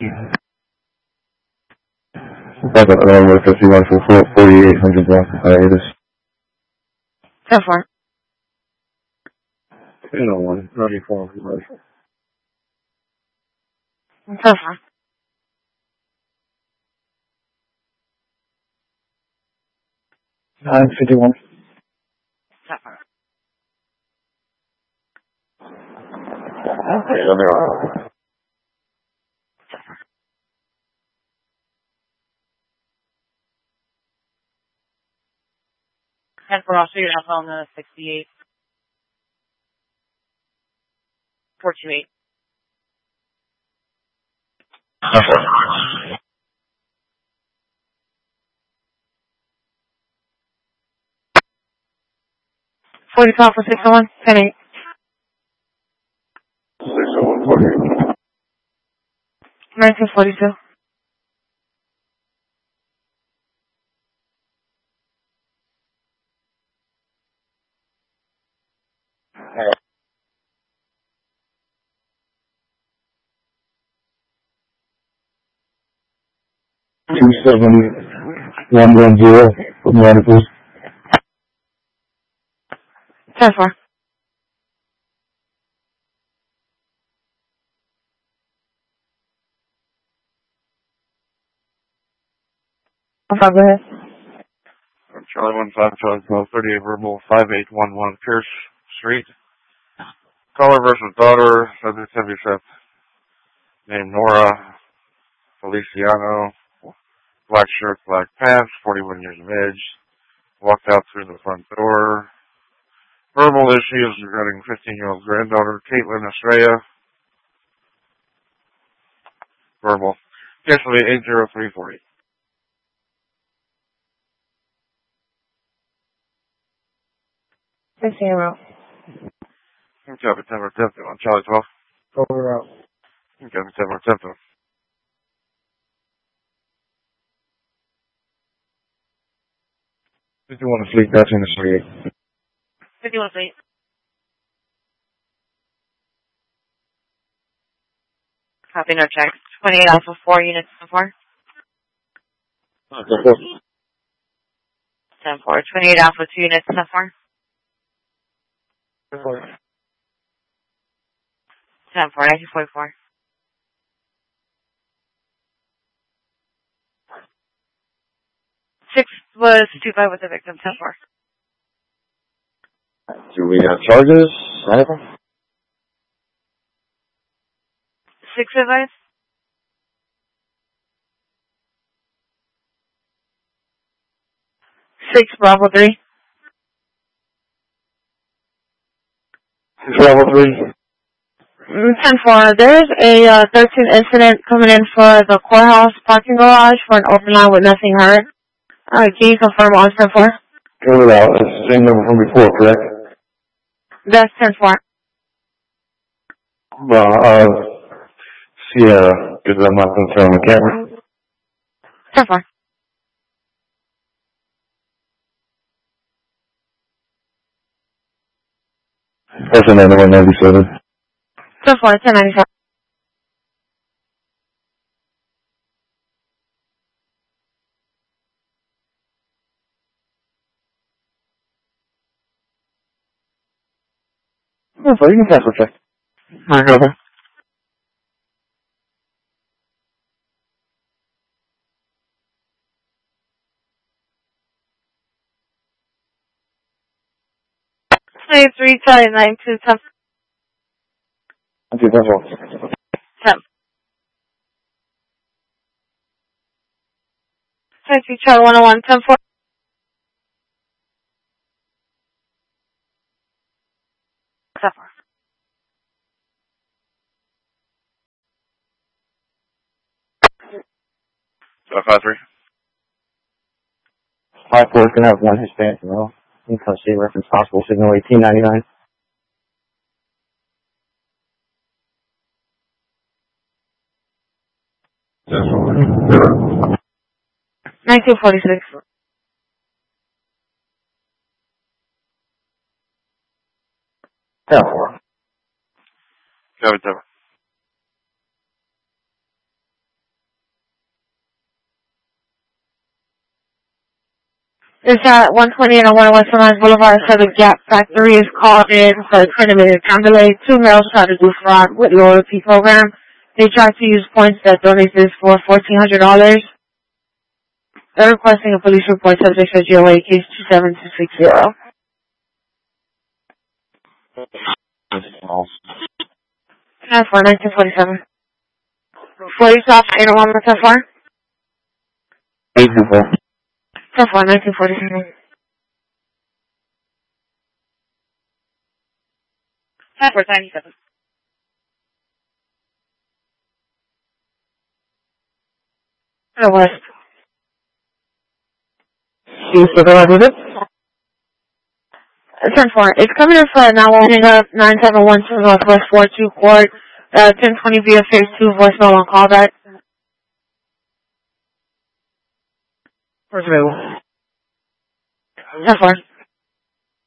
Back up runway 51 for 4800 block hiatus. 10-4. 10-1, ready for commercial. 10-4. 951. 10-4. Okay, let me run. 10-4, I'll show you an on the 68. 428. 45 for 601. 10-8. 601, 48. 1942. 27110 from Radical. 10-4. 5, go ahead. Charlie 15, Charlie 12, 38 verbal, 5811 Pierce Street. Caller versus daughter, subject heavy set, named Nora Feliciano, black shirt, black pants, 41 years of age, walked out through the front door. Verbal issues regarding 15-year-old granddaughter, Caitlin Estrella. Verbal. Cancel 80340. Zero. Copy 10 or 10 on Charlie 12. Over out. Copy 10 or 10. Did you want to sleep? That's in the street. 51 feet. Copy, no checks. 28 alpha 4 units 10-4. 10-4. 28 alpha 2 units 10-4. 10-4. 1944. 6 was 2-5 with the victim 10-4. Do we have charges? Anything? 6 advice. 6 Bravo 3. Bravo 3. 10-4. There's a 13 incident coming in for the courthouse parking garage for an overnight with nothing hurt. Can you confirm on 10-4? Fill it out. It's the same number from before, correct? That's 10-4. Sierra, because I'm not going to turn on the camera. 10-4. That's another 197. 10-4. 10-95. Yeah, so you can pass the check. Alright, over. Say 3 Charlie 9 2 10. Okay, that's all. 10. Say 3 Charlie 101 10-4. 10-4. 5-3. 5-4 can have one Hispanic male. You can see reference possible signal 1899. 1946. 10-4. Copy 10. It's at 128 on 101 Sunrise Boulevard, so the Gap Factory is called in for a 20-minute time delay. 2 males tried to do fraud with loyalty program. They tried to use points that donate this for $1,400. They're requesting a police report subject to GOA case 27260. That's for 1947. 40 South, 801 so far? 824. So far, 1947. That's for 97. Oh, West. You still there with it? 10-4. It's coming in for now. We'll hang up 9712 Northwest 42 Court. 1020 via phase 2 voicemail on callback. Where's available? 10-4.